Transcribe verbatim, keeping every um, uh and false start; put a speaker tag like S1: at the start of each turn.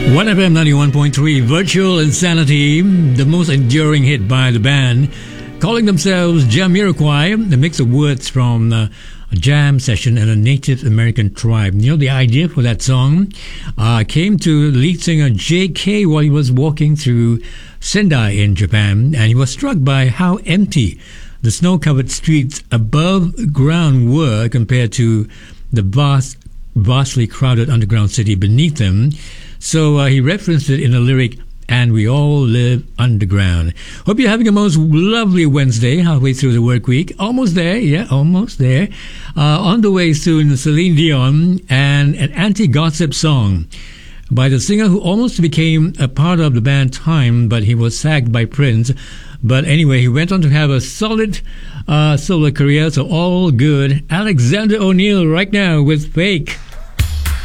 S1: one F M ninety-one point three, Virtual Insanity, the most enduring hit by the band, calling themselves Jamiroquai, the mix of words from uh, a jam session and a Native American tribe. You know, the idea for that song uh, came to lead singer J K while he was walking through Sendai in Japan, and he was struck by how empty the snow-covered streets above ground were compared to the vast, vastly crowded underground city beneath them. So uh, he referenced it in a lyric, "And we all live underground." Hope you're having a most lovely Wednesday, halfway through the work week. Almost there, yeah, almost there. Uh, on the way soon, Celine Dion and an anti-gossip song by the singer who almost became a part of the band Time, but he was sacked by Prince. But anyway, he went on to have a solid uh, solo career, so all good. Alexander O'Neal right now with Fake.